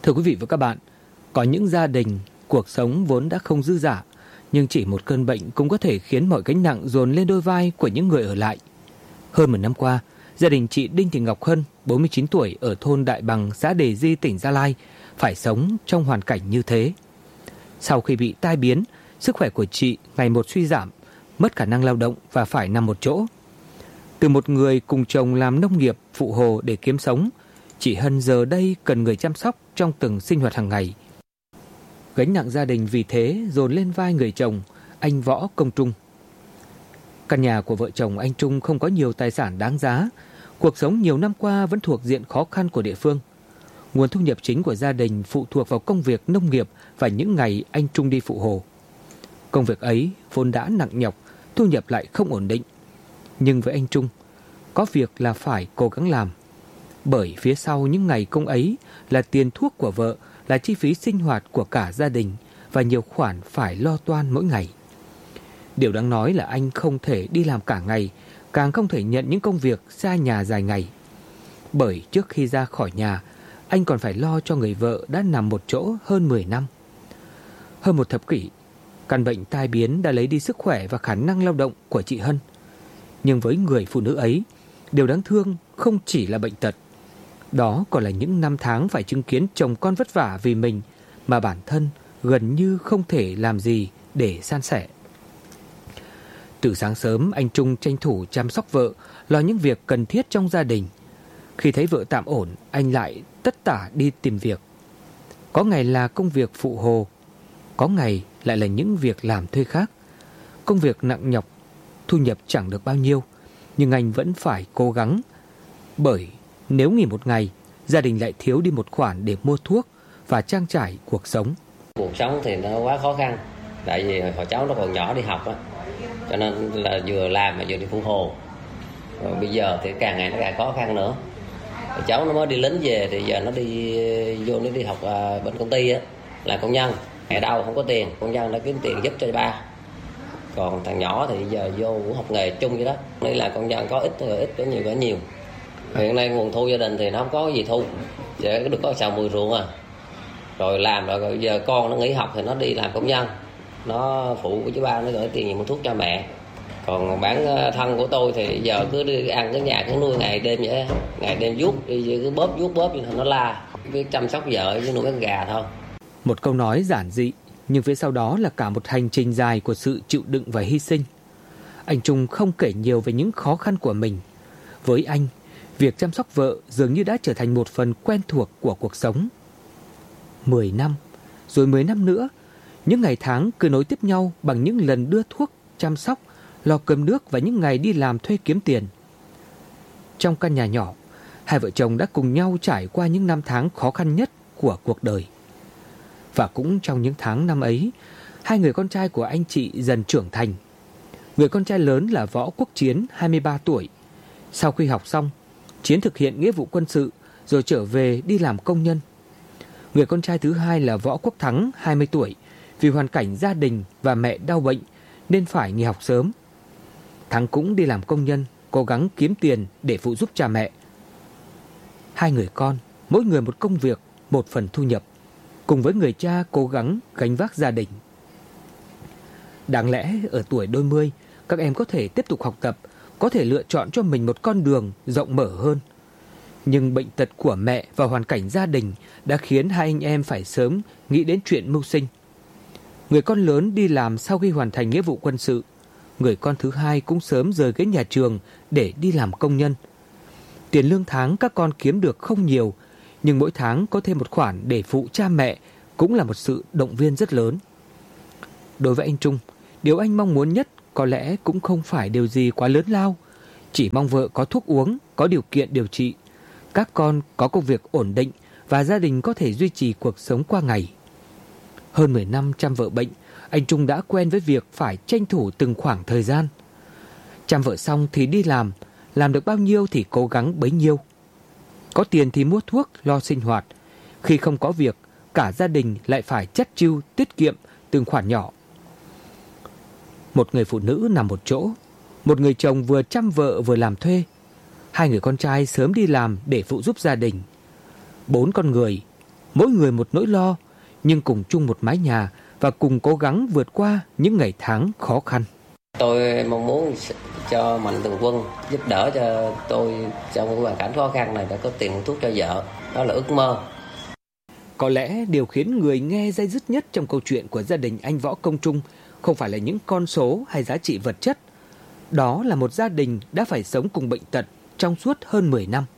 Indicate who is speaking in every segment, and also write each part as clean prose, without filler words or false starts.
Speaker 1: Thưa quý vị và các bạn, có những gia đình cuộc sống vốn đã không dư dả, nhưng chỉ một cơn bệnh cũng có thể khiến mọi gánh nặng dồn lên đôi vai của những người ở lại. Hơn một năm qua, gia đình chị Đinh Thị Ngọc Hân, 49 tuổi ở thôn Đại Bằng, xã Đề Di, tỉnh Gia Lai, phải sống trong hoàn cảnh như thế. Sau khi bị tai biến, sức khỏe của chị ngày một suy giảm, mất khả năng lao động và phải nằm một chỗ. Từ một người cùng chồng làm nông nghiệp phụ hồ để kiếm sống, chị Hân giờ đây cần người chăm sóc trong từng sinh hoạt hàng ngày. Gánh nặng gia đình vì thế dồn lên vai người chồng, anh Võ Công Trung. Căn nhà của vợ chồng anh Trung không có nhiều tài sản đáng giá. Cuộc sống nhiều năm qua vẫn thuộc diện khó khăn của địa phương. Nguồn thu nhập chính của gia đình phụ thuộc vào công việc nông nghiệp và những ngày anh Trung đi phụ hồ. Công việc ấy vốn đã nặng nhọc, thu nhập lại không ổn định. Nhưng với anh Trung, có việc là phải cố gắng làm. Bởi phía sau những ngày công ấy là tiền thuốc của vợ, là chi phí sinh hoạt của cả gia đình và nhiều khoản phải lo toan mỗi ngày. Điều đáng nói là anh không thể đi làm cả ngày, càng không thể nhận những công việc xa nhà dài ngày. Bởi trước khi ra khỏi nhà, anh còn phải lo cho người vợ đã nằm một chỗ hơn 10 năm. Hơn một thập kỷ, căn bệnh tai biến đã lấy đi sức khỏe và khả năng lao động của chị Hân. Nhưng với người phụ nữ ấy, điều đáng thương không chỉ là bệnh tật. Đó còn là những năm tháng phải chứng kiến chồng con vất vả vì mình mà bản thân gần như không thể làm gì để san sẻ. Từ sáng sớm, anh Trung tranh thủ chăm sóc vợ, lo những việc cần thiết trong gia đình. Khi thấy vợ tạm ổn, anh lại tất tả đi tìm việc. Có ngày là công việc phụ hồ, có ngày lại là những việc làm thuê khác. Công việc nặng nhọc, thu nhập chẳng được bao nhiêu, nhưng anh vẫn phải cố gắng. Bởi nếu nghỉ một ngày, gia đình lại thiếu đi một khoản để mua thuốc và trang trải cuộc sống.
Speaker 2: Cuộc sống thì nó quá khó khăn, tại vì hồi cháu nó còn nhỏ đi học á, cho nên là vừa làm mà vừa đi phụ hồ. Rồi bây giờ thì càng ngày nó càng khó khăn nữa. Rồi cháu nó mới đi lính về thì giờ nó đi học bên công ty á, là công nhân. Mẹ đâu không có tiền, công nhân đã kiếm tiền giúp cho ba. Còn thằng nhỏ thì giờ vô cũng học nghề chung vậy đó. Nên là công nhân có ít có nhiều có nhiều. Hiện nay nguồn thu gia đình thì nó không có gì thu, chỉ được có xào 10 ruộng à. Rồi làm rồi giờ con nó nghỉ học thì nó đi làm công nhân, nó phụ với ba nó gửi tiền mua thuốc cho mẹ. Còn bản thân của tôi thì giờ cứ đi ăn cái nhà cứ nuôi ngày đêm vậy, ngày đêm vuốt đi cứ bóp thì nó la, biết chăm sóc vợ với nuôi con gà thôi.
Speaker 1: Một câu nói giản dị, nhưng phía sau đó là cả một hành trình dài của sự chịu đựng và hy sinh. Anh Trung không kể nhiều về những khó khăn của mình. Với anh, việc chăm sóc vợ dường như đã trở thành một phần quen thuộc của cuộc sống. 10 năm, rồi 10 năm nữa, những ngày tháng cứ nối tiếp nhau bằng những lần đưa thuốc, chăm sóc, lo cơm nước và những ngày đi làm thuê kiếm tiền. Trong căn nhà nhỏ, hai vợ chồng đã cùng nhau trải qua những năm tháng khó khăn nhất của cuộc đời. Và cũng trong những tháng năm ấy, hai người con trai của anh chị dần trưởng thành. Người con trai lớn là Võ Quốc Chiến, 23 tuổi. Sau khi học xong, Chiến thực hiện nghĩa vụ quân sự rồi trở về đi làm công nhân. Người con trai thứ hai là Võ Quốc Thắng, 20 tuổi. Vì hoàn cảnh gia đình và mẹ đau bệnh nên phải nghỉ học sớm. Thắng cũng đi làm công nhân, cố gắng kiếm tiền để phụ giúp cha mẹ. Hai người con, mỗi người một công việc, một phần thu nhập, cùng với người cha cố gắng gánh vác gia đình. Đáng lẽ ở tuổi đôi mươi, các em có thể tiếp tục học tập, có thể lựa chọn cho mình một con đường rộng mở hơn. Nhưng bệnh tật của mẹ và hoàn cảnh gia đình đã khiến hai anh em phải sớm nghĩ đến chuyện mưu sinh. Người con lớn đi làm sau khi hoàn thành nghĩa vụ quân sự. Người con thứ hai cũng sớm rời ghế nhà trường để đi làm công nhân. Tiền lương tháng các con kiếm được không nhiều, nhưng mỗi tháng có thêm một khoản để phụ cha mẹ cũng là một sự động viên rất lớn. Đối với anh Trung, điều anh mong muốn nhất có lẽ cũng không phải điều gì quá lớn lao. Chỉ mong vợ có thuốc uống, có điều kiện điều trị, các con có công việc ổn định và gia đình có thể duy trì cuộc sống qua ngày. Hơn 10 năm chăm vợ bệnh, anh Trung đã quen với việc phải tranh thủ từng khoảng thời gian. Chăm vợ xong thì đi làm được bao nhiêu thì cố gắng bấy nhiêu. Có tiền thì mua thuốc, lo sinh hoạt. Khi không có việc, cả gia đình lại phải chắt chiu tiết kiệm từng khoản nhỏ. Một người phụ nữ nằm một chỗ, một người chồng vừa chăm vợ vừa làm thuê. Hai người con trai sớm đi làm để phụ giúp gia đình. 4 con người, mỗi người một nỗi lo, nhưng cùng chung một mái nhà và cùng cố gắng vượt qua những ngày tháng khó khăn.
Speaker 2: Tôi mong muốn cho Mạnh Thường Quân giúp đỡ cho tôi trong cái hoàn cảnh khó khăn này để có tiền mua thuốc cho vợ. Đó là ước mơ.
Speaker 1: Có lẽ điều khiến người nghe day dứt nhất trong câu chuyện của gia đình anh Võ Công Trung không phải là những con số hay giá trị vật chất. Đó là một gia đình đã phải sống cùng bệnh tật trong suốt hơn 10 năm.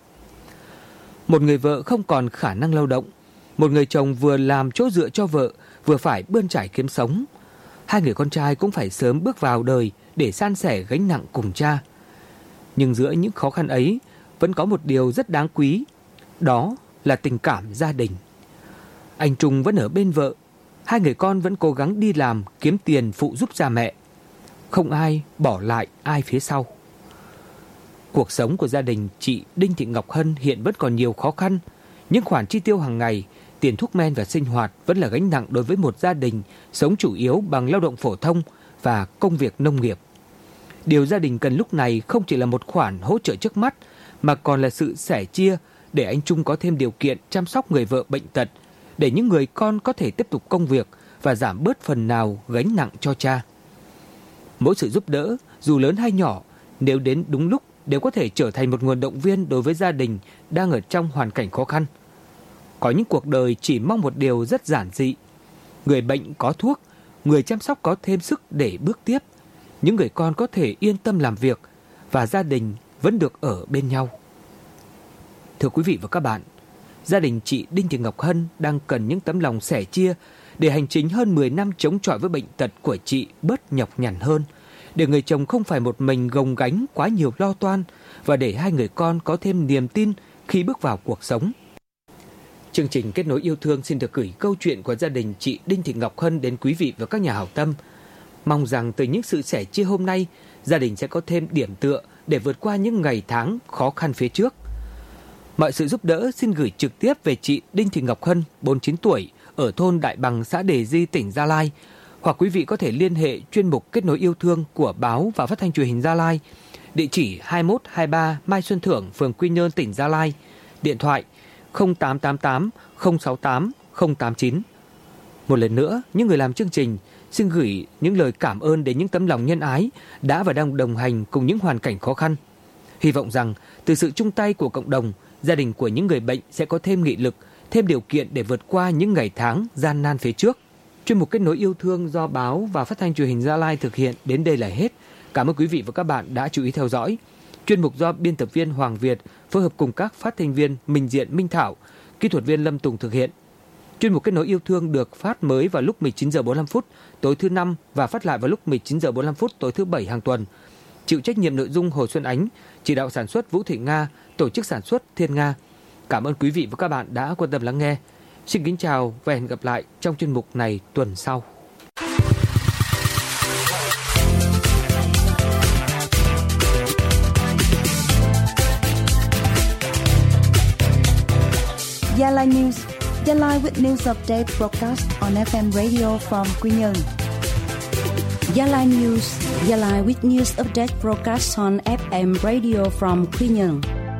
Speaker 1: Một người vợ không còn khả năng lao động, một người chồng vừa làm chỗ dựa cho vợ, vừa phải bươn trải kiếm sống. Hai người con trai cũng phải sớm bước vào đời để san sẻ gánh nặng cùng cha. Nhưng giữa những khó khăn ấy vẫn có một điều rất đáng quý, đó là tình cảm gia đình. Anh Trung vẫn ở bên vợ, hai người con vẫn cố gắng đi làm kiếm tiền phụ giúp cha mẹ. Không ai bỏ lại ai phía sau. Cuộc sống của gia đình chị Đinh Thị Ngọc Hân hiện vẫn còn nhiều khó khăn. Những khoản chi tiêu hàng ngày, tiền thuốc men và sinh hoạt vẫn là gánh nặng đối với một gia đình sống chủ yếu bằng lao động phổ thông và công việc nông nghiệp. Điều gia đình cần lúc này không chỉ là một khoản hỗ trợ trước mắt, mà còn là sự sẻ chia để anh Trung có thêm điều kiện chăm sóc người vợ bệnh tật, để những người con có thể tiếp tục công việc và giảm bớt phần nào gánh nặng cho cha. Mỗi sự giúp đỡ, dù lớn hay nhỏ, nếu đến đúng lúc đều có thể trở thành một nguồn động viên đối với gia đình đang ở trong hoàn cảnh khó khăn. Có những cuộc đời chỉ mong một điều rất giản dị. Người bệnh có thuốc, người chăm sóc có thêm sức để bước tiếp, những người con có thể yên tâm làm việc và gia đình vẫn được ở bên nhau. Thưa quý vị và các bạn, gia đình chị Đinh Thị Ngọc Hân đang cần những tấm lòng sẻ chia để hành trình hơn 10 năm chống chọi với bệnh tật của chị bớt nhọc nhằn hơn, để người chồng không phải một mình gồng gánh quá nhiều lo toan và để hai người con có thêm niềm tin khi bước vào cuộc sống. Chương trình Kết nối yêu thương xin được gửi câu chuyện của gia đình chị Đinh Thị Ngọc Hân đến quý vị và các nhà hảo tâm. Mong rằng từ những sự sẻ chia hôm nay, gia đình sẽ có thêm điểm tựa để vượt qua những ngày tháng khó khăn phía trước. Mọi sự giúp đỡ xin gửi trực tiếp về chị Đinh Thị Ngọc Hân, 49 tuổi, ở thôn Đại Bằng, xã Đề Di, tỉnh Gia Lai. Hoặc quý vị có thể liên hệ chuyên mục Kết nối yêu thương của báo và phát thanh truyền hình Gia Lai, địa chỉ 2123 Mai Xuân Thưởng, phường Quy Nhơn, tỉnh Gia Lai, điện thoại 0888 068 089. Một lần nữa, những người làm chương trình xin gửi những lời cảm ơn đến những tấm lòng nhân ái đã và đang đồng hành cùng những hoàn cảnh khó khăn. Hy vọng rằng từ sự chung tay của cộng đồng, gia đình của những người bệnh sẽ có thêm nghị lực, thêm điều kiện để vượt qua những ngày tháng gian nan phía trước. Chuyên mục Kết nối yêu thương do báo và phát thanh truyền hình Gia Lai thực hiện đến đây là hết. Cảm ơn quý vị và các bạn đã chú ý theo dõi. Chuyên mục do biên tập viên Hoàng Việt phối hợp cùng các phát thanh viên Minh Diện, Minh Thảo, kỹ thuật viên Lâm Tùng thực hiện. Chuyên mục Kết nối yêu thương được phát mới vào lúc 19h45 tối thứ Năm và phát lại vào lúc 19h45 tối thứ Bảy hàng tuần. Chịu trách nhiệm nội dung Hồ Xuân Ánh, chỉ đạo sản xuất Vũ Thị Nga, tổ chức sản xuất Thiên Nga. Cảm ơn quý vị và các bạn đã quan tâm lắng nghe. Xin kính chào và hẹn gặp lại trong chuyên mục này tuần sau.
Speaker 3: Gia Lai News, Gia Lai with news update broadcast on FM radio from Quy Nhơn. Gia Lai News, Gia Lai with news update broadcast on FM radio from Quy Nhơn.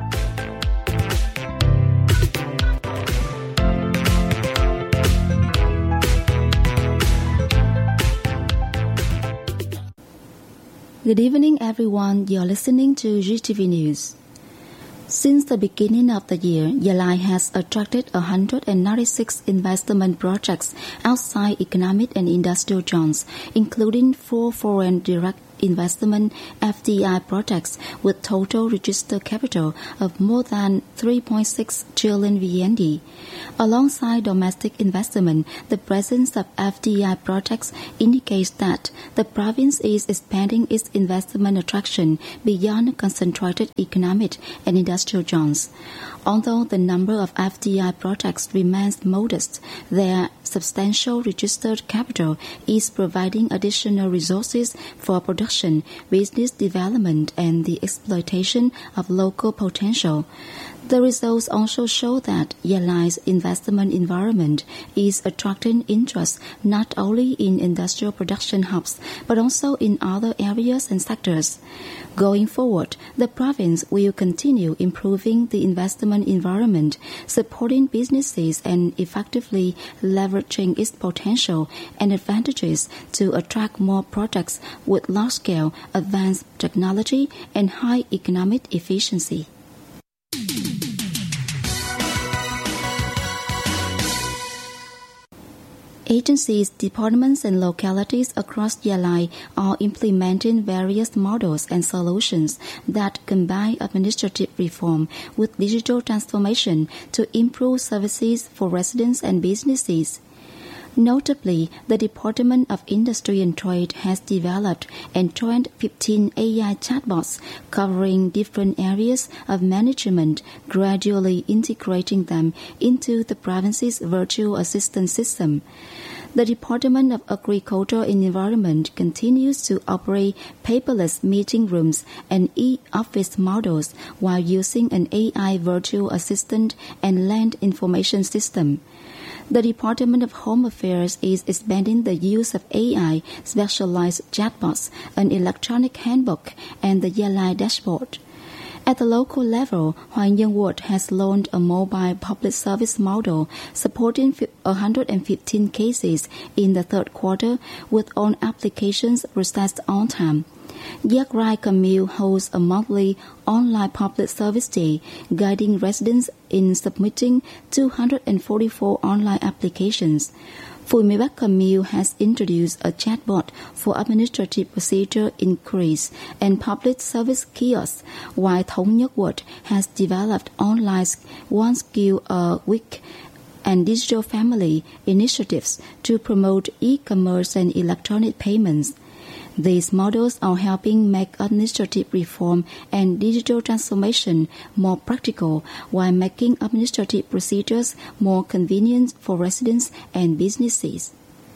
Speaker 3: Good evening, everyone. You're listening to GTV News. Since the beginning of the year, Gia Lai has attracted 196 investment projects outside economic and industrial zones, including 4 foreign direct investment FDI projects with total registered capital of more than 3.6 trillion VND. Alongside domestic investment, the presence of FDI projects indicates that the province is expanding its investment attraction beyond concentrated economic and industrial zones. Although the number of FDI projects remains modest, their substantial registered capital is providing additional resources for production, business development, and the exploitation of local potential. The results also show that Yalai's investment environment is attracting interest not only in industrial production hubs, but also in other areas and sectors. Going forward, the province will continue improving the investment environment, supporting businesses and effectively leveraging its potential and advantages to attract more projects with large-scale advanced technology and high economic efficiency. Agencies, departments, and localities across Yalai are implementing various models and solutions that combine administrative reform with digital transformation to improve services for residents and businesses. Notably, the Department of Industry and Trade has developed and trained 15 AI chatbots covering different areas of management, gradually integrating them into the province's virtual assistant system. The Department of Agriculture and Environment continues to operate paperless meeting rooms and e-office models while using an AI virtual assistant and land information system. The Department of Home Affairs is expanding the use of AI, specialized chatbots, an electronic handbook, and the Yalai dashboard. At the local level, Hoài Nhân Ward has launched a mobile public service model supporting 115 cases in the third quarter with all applications processed on time. Giach Rai Camille hosts a monthly online public service day, guiding residents in submitting 244 online applications. Phù Mê Bắc Camille has introduced a chatbot for administrative procedure inquiries and public service kiosks, while Thống Nhất Ward has developed online one skill a week and digital family initiatives to promote e-commerce and electronic payments. These models are helping make administrative reform and digital transformation more practical while making administrative procedures more convenient for residents and businesses.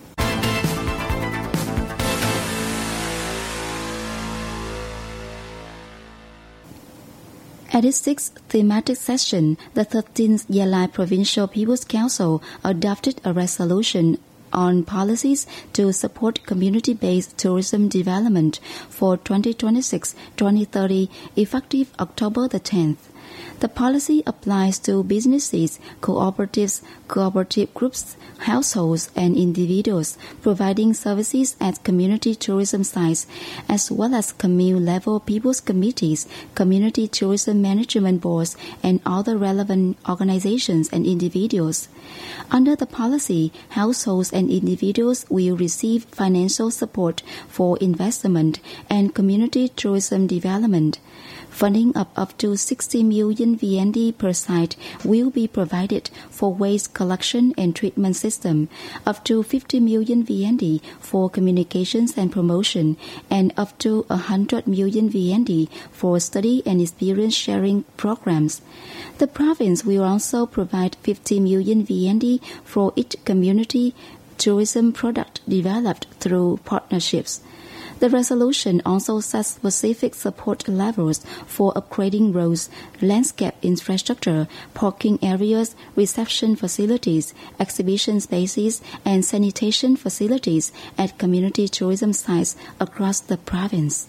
Speaker 3: At its sixth thematic session, the 13th Yalai Provincial People's Council adopted a resolution on policies to support community-based tourism development for 2026-2030, effective October the 10th. The policy applies to businesses, cooperatives, cooperative groups, households, and individuals providing services at community tourism sites, as well as commune-level people's committees, community tourism management boards, and other relevant organizations and individuals. Under the policy, households and individuals will receive financial support for investment and community tourism development. Funding of up to 60 million VND per site will be provided for waste collection and treatment system, up to 50 million VND for communications and promotion, and up to 100 million VND for study and experience sharing programs. The province will also provide 50 million VND for each community tourism product developed through partnerships. The resolution also sets specific support levels for upgrading roads, landscape infrastructure, parking areas, reception facilities, exhibition spaces, and sanitation facilities at community tourism sites across the province.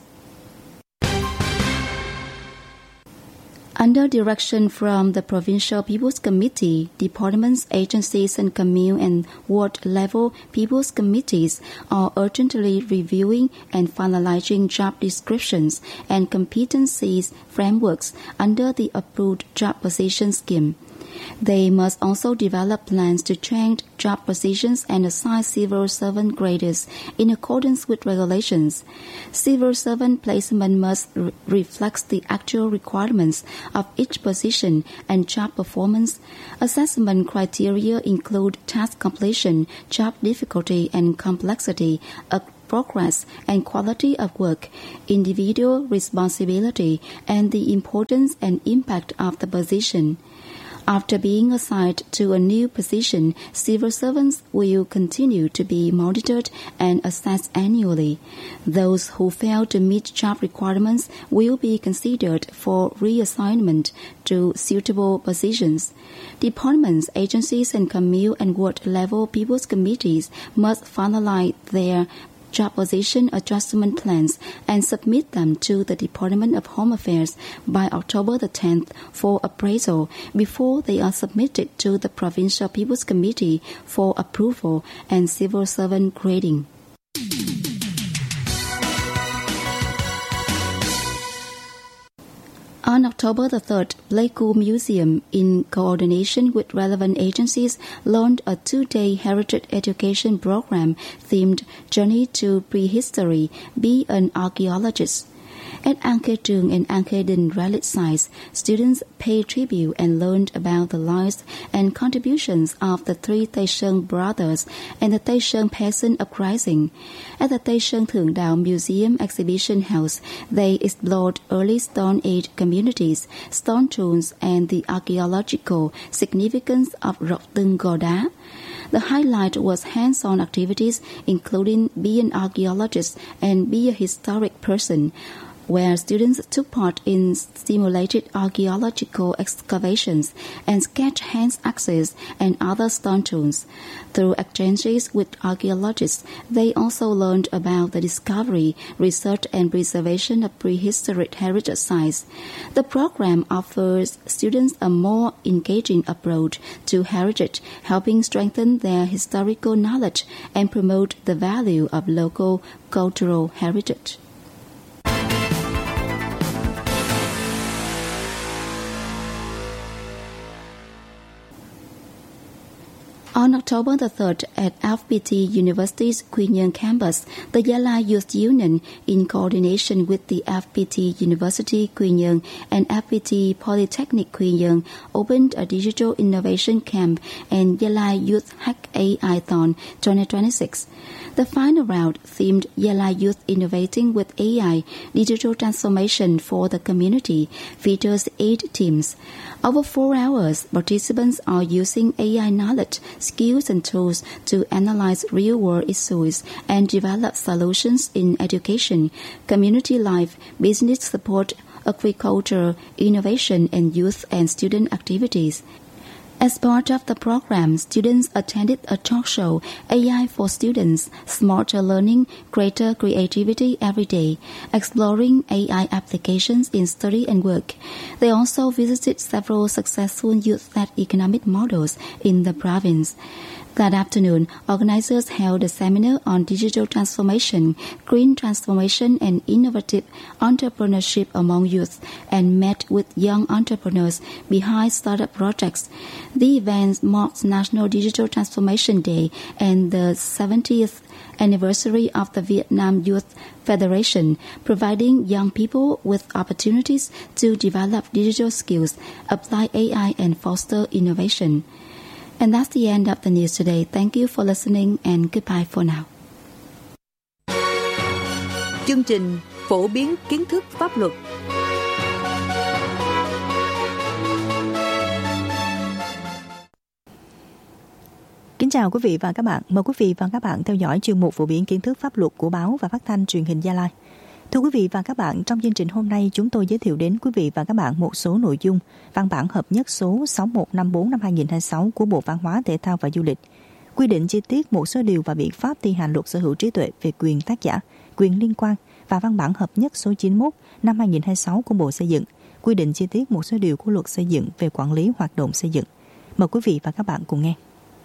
Speaker 3: Under direction from the Provincial People's Committee, departments, agencies, and commune and ward-level People's Committees are urgently reviewing and finalizing job descriptions and competencies frameworks under the approved job position scheme. They must also develop plans to change job positions and assign civil servant graders in accordance with regulations. Civil servant placement must reflect the actual requirements of each position and job performance. Assessment criteria include task completion, job difficulty and complexity, progress and quality of work, individual responsibility, and the importance and impact of the position. After being assigned to a new position, civil servants will continue to be monitored and assessed annually. Those who fail to meet job requirements will be considered for reassignment to suitable positions. Departments, agencies, and commune and ward-level people's committees must finalize their job position adjustment plans and submit them to the Department of Home Affairs by October the 10th for appraisal before they are submitted to the Provincial People's Committee for approval and civil servant grading. On October the 3rd, Pleiku Museum, in coordination with relevant agencies, launched a 2-day heritage education program themed Journey to Prehistory, Be an Archaeologist. At An Khê Trường and An Khê Đình relic sites, students paid tribute and learned about the lives and contributions of the 3 Tây Sơn brothers and the Tây Sơn peasant uprising. At the Tây Sơn Thượng Đạo Museum Exhibition House, they explored early Stone Age communities, stone tools, and the archaeological significance of Rọc Tưng Gò Đá. The highlight was hands-on activities including Be an Archaeologist and Be a Historic Person, where students took part in simulated archaeological excavations and sketch hand axes and other stone tools. Through exchanges with archaeologists, they also learned about the discovery, research, and preservation of prehistoric heritage sites. The program offers students a more engaging approach to heritage, helping strengthen their historical knowledge and promote the value of local cultural heritage. On October the 3rd, at FPT University's Quy Nhơn campus, the Gia-Lai Youth Union, in coordination with the FPT University Quy Nhơn and FPT Polytechnic Quy Nhơn, opened a digital innovation camp and Gia-Lai Youth Hack AI-thon 2026. The final round, themed Gia-Lai Youth Innovating with AI, Digital Transformation for the Community, features 8 teams. Over 4 hours, participants are using AI knowledge, skills, and tools to analyze real-world issues and develop solutions in education, community life, business support, agriculture, innovation, and youth and student activities. As part of the program, students attended a talk show, AI for Students, Smarter Learning, Greater Creativity Every Day, exploring AI applications in study and work. They also visited several successful youth-led economic models in the province. That afternoon, organizers held a seminar on digital transformation, green transformation, and innovative entrepreneurship among youth, and met with young entrepreneurs behind startup projects. The event marks National Digital Transformation Day and the 70th anniversary of the Vietnam Youth Federation, providing young people with opportunities to develop digital skills, apply AI, and foster innovation. And that's the end of the news today. Thank you for listening and goodbye for now.
Speaker 4: Chương trình phổ biến kiến thức pháp luật. Kính chào quý vị và các bạn. Mời quý vị và các bạn theo dõi chuyên mục phổ biến kiến thức pháp luật của báo và phát thanh truyền hình Gia Lai. Thưa quý vị và các bạn, trong chương trình hôm nay chúng tôi giới thiệu đến quý vị và các bạn một số nội dung văn bản hợp nhất số 6154 năm 2026 của Bộ Văn hóa, Thể thao và Du lịch, quy định chi tiết một số điều và biện pháp thi hành luật sở hữu trí tuệ về quyền tác giả, quyền liên quan và văn bản hợp nhất số 91 năm 2026 của Bộ Xây dựng, quy định chi tiết một số điều của luật xây dựng về quản lý hoạt động xây dựng. Mời quý vị và các bạn cùng nghe.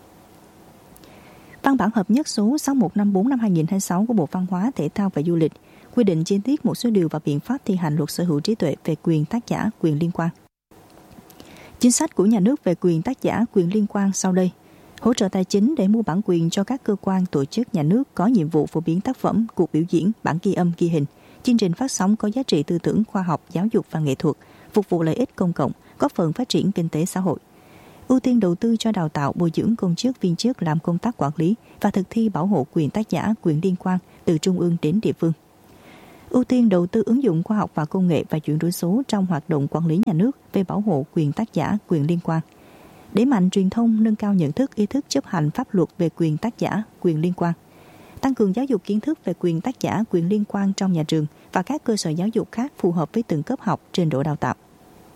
Speaker 4: Văn bản hợp nhất số 6154 năm 2026 của Bộ Văn hóa, Thể thao và Du lịch quy định chi tiết một số điều và biện pháp thi hành luật sở hữu trí tuệ về quyền tác giả, quyền liên quan. Chính sách của nhà nước về quyền tác giả, quyền liên quan sau đây: hỗ trợ tài chính để mua bản quyền cho các cơ quan, tổ chức nhà nước có nhiệm vụ phổ biến tác phẩm, cuộc biểu diễn, bản ghi âm, ghi hình, chương trình phát sóng có giá trị tư tưởng, khoa học, giáo dục và nghệ thuật, phục vụ lợi ích công cộng, góp phần phát triển kinh tế xã hội. Ưu tiên đầu tư cho đào tạo, bồi dưỡng công chức, viên chức làm công tác quản lý và thực thi bảo hộ quyền tác giả, quyền liên quan từ trung ương đến địa phương. Ưu tiên đầu tư ứng dụng khoa học và công nghệ và chuyển đổi số trong hoạt động quản lý nhà nước về bảo hộ quyền tác giả, quyền liên quan. Đẩy mạnh truyền thông, nâng cao nhận thức, ý thức chấp hành pháp luật về quyền tác giả, quyền liên quan. Tăng cường giáo dục kiến thức về quyền tác giả, quyền liên quan trong nhà trường và các cơ sở giáo dục khác phù hợp với từng cấp học, trình độ đào tạo.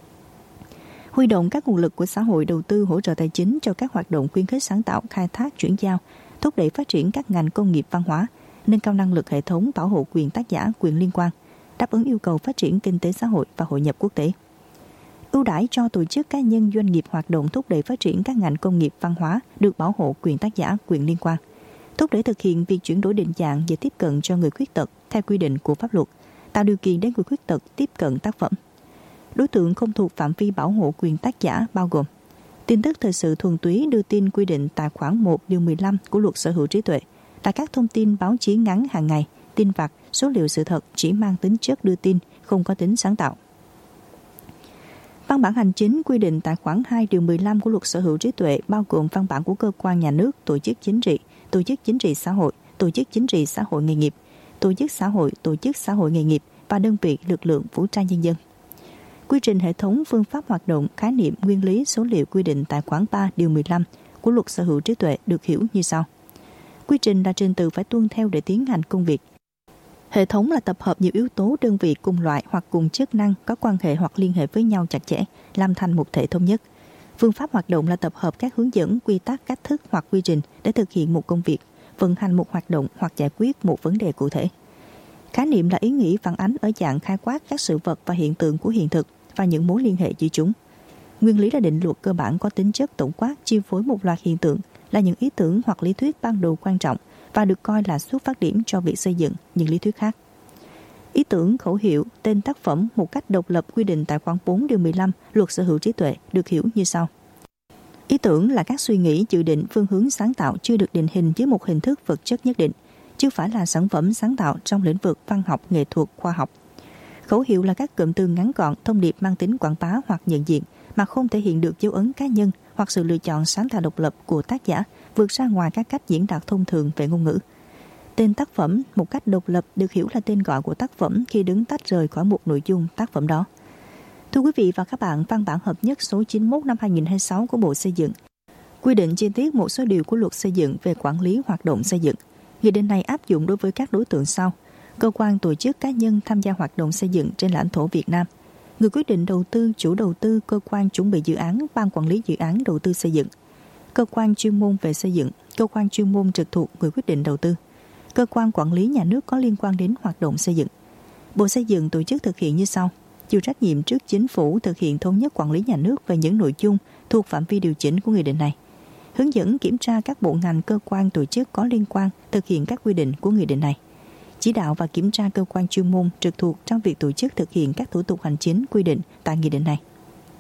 Speaker 4: Huy động các nguồn lực của xã hội đầu tư hỗ trợ tài chính cho các hoạt động khuyến khích sáng tạo, khai thác, chuyển giao, thúc đẩy phát triển các ngành công nghiệp văn hóa, nâng cao năng lực hệ thống bảo hộ quyền tác giả, quyền liên quan, đáp ứng yêu cầu phát triển kinh tế xã hội và hội nhập quốc tế. Ưu đãi cho tổ chức cá nhân doanh nghiệp hoạt động thúc đẩy phát triển các ngành công nghiệp văn hóa được bảo hộ quyền tác giả, quyền liên quan. Thúc đẩy thực hiện việc chuyển đổi định dạng về tiếp cận cho người khuyết tật theo quy định của pháp luật, tạo điều kiện để người khuyết tật tiếp cận tác phẩm. Đối tượng không thuộc phạm vi bảo hộ quyền tác giả bao gồm tin tức thời sự thuần túy đưa tin quy định tại khoản 1 điều 15 của Luật Sở hữu trí tuệ là các thông tin báo chí ngắn hàng ngày, tin vặt, số liệu sự thật chỉ mang tính chất đưa tin, không có tính sáng tạo. Văn bản hành chính quy định tại khoản 2 điều 15 của Luật Sở hữu trí tuệ bao gồm văn bản của cơ quan nhà nước, tổ chức chính trị xã hội, tổ chức chính trị xã hội nghề nghiệp, tổ chức xã hội nghề nghiệp và đơn vị lực lượng vũ trang nhân dân. Quy trình hệ thống, phương pháp hoạt động, khái niệm, nguyên lý, số liệu quy định tại khoản 3 điều 15 của Luật Sở hữu trí tuệ được hiểu như sau. Quy trình là trình tự phải tuân theo để tiến hành công việc. Hệ thống là tập hợp nhiều yếu tố đơn vị cùng loại hoặc cùng chức năng có quan hệ hoặc liên hệ với nhau chặt chẽ, làm thành một thể thống nhất. Phương pháp hoạt động là tập hợp các hướng dẫn, quy tắc, cách thức hoặc quy trình để thực hiện một công việc, vận hành một hoạt động hoặc giải quyết một vấn đề cụ thể. Khái niệm là ý nghĩ phản ánh ở dạng khái quát các sự vật và hiện tượng của hiện thực và những mối liên hệ giữa chúng. Nguyên lý là định luật cơ bản có tính chất tổng quát chi phối một loạt hiện tượng, là những ý tưởng hoặc lý thuyết ban đầu quan trọng và được coi là xuất phát điểm cho việc xây dựng những lý thuyết khác. Ý tưởng, khẩu hiệu, tên tác phẩm một cách độc lập quy định tại khoản 4 điều 15 Luật Sở hữu trí tuệ được hiểu như sau. Ý tưởng là các suy nghĩ, dự định, phương hướng sáng tạo chưa được định hình dưới một hình thức vật chất nhất định, chứ phải là sản phẩm sáng tạo trong lĩnh vực văn học, nghệ thuật, khoa học. Khẩu hiệu là các cụm từ ngắn gọn, thông điệp mang tính quảng bá hoặc nhận diện mà không thể hiện được dấu ấn cá nhân hoặc sự lựa chọn sáng tạo độc lập của tác giả vượt ra ngoài các cách diễn đạt thông thường về ngôn ngữ. Tên tác phẩm một cách độc lập được hiểu là tên gọi của tác phẩm khi đứng tách rời khỏi một nội dung tác phẩm đó. Thưa quý vị và các bạn, văn bản hợp nhất số 91 năm 2026 của Bộ Xây dựng quy định chi tiết một số điều của Luật Xây dựng về quản lý hoạt động xây dựng. Nghị định này áp dụng đối với các đối tượng sau: cơ quan, tổ chức, cá nhân tham gia hoạt động xây dựng trên lãnh thổ Việt Nam, người quyết định đầu tư, chủ đầu tư, cơ quan chuẩn bị dự án, ban quản lý dự án đầu tư xây dựng, cơ quan chuyên môn về xây dựng, cơ quan chuyên môn trực thuộc người quyết định đầu tư, cơ quan quản lý nhà nước có liên quan đến hoạt động xây dựng. Bộ Xây dựng tổ chức thực hiện như sau: chịu trách nhiệm trước Chính phủ thực hiện thống nhất quản lý nhà nước về những nội dung thuộc phạm vi điều chỉnh của nghị định này, hướng dẫn kiểm tra các bộ ngành, cơ quan, tổ chức có liên quan thực hiện các quy định của nghị định này, chỉ đạo và kiểm tra cơ quan chuyên môn trực thuộc trong việc tổ chức thực hiện các thủ tục hành chính quy định tại nghị định này.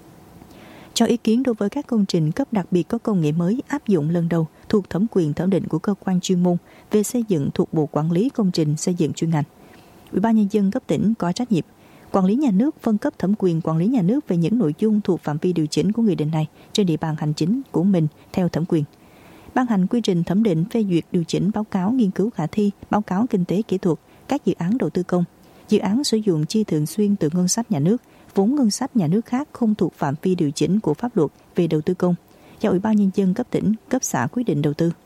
Speaker 4: Cho ý kiến đối với các công trình cấp đặc biệt có công nghệ mới áp dụng lần đầu thuộc thẩm quyền thẩm định của cơ quan chuyên môn về xây dựng thuộc Bộ Quản lý Công trình xây dựng chuyên ngành. Ủy ban nhân dân cấp tỉnh có trách nhiệm quản lý nhà nước, phân cấp thẩm quyền quản lý nhà nước về những nội dung thuộc phạm vi điều chỉnh của nghị định này trên địa bàn hành chính của mình theo thẩm quyền. Ban hành quy trình thẩm định, phê duyệt, điều chỉnh báo cáo nghiên cứu khả thi, báo cáo kinh tế kỹ thuật, các dự án đầu tư công, dự án sử dụng chi thường xuyên từ ngân sách nhà nước, vốn ngân sách nhà nước khác không thuộc phạm vi điều chỉnh của pháp luật về đầu tư công do Ủy ban nhân dân cấp tỉnh, cấp xã quyết định đầu tư.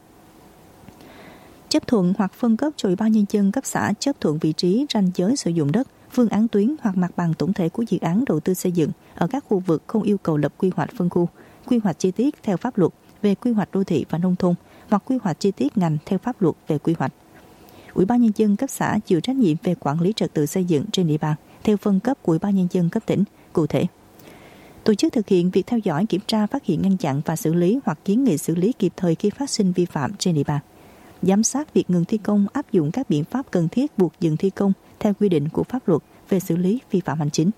Speaker 4: Chấp thuận hoặc phân cấp cho Ủy ban nhân dân cấp xã chấp thuận vị trí, ranh giới sử dụng đất, phương án tuyến hoặc mặt bằng tổng thể của dự án đầu tư xây dựng ở các khu vực không yêu cầu lập quy hoạch phân khu, quy hoạch chi tiết theo pháp luật về quy hoạch đô thị và nông thôn hoặc quy hoạch chi tiết ngành theo pháp luật về quy hoạch. Ủy ban nhân dân cấp xã chịu trách nhiệm về quản lý trật tự xây dựng trên địa bàn theo phân cấp của Ủy ban nhân dân cấp tỉnh cụ thể. Tổ chức thực hiện việc theo dõi, kiểm tra, phát hiện, ngăn chặn và xử lý hoặc kiến nghị xử lý kịp thời khi phát sinh vi phạm trên địa bàn. Giám sát việc ngừng thi công, áp dụng các biện pháp cần thiết buộc dừng thi công theo quy định của pháp luật về xử lý vi phạm hành chính.